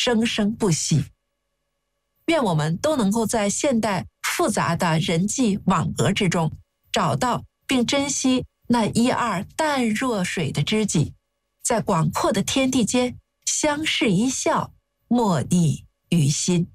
生生不息。愿我们都能够在现代复杂的人际网格之中，找到并珍惜那一二淡若水的知己，在广阔的天地间相视一笑，莫逆于心。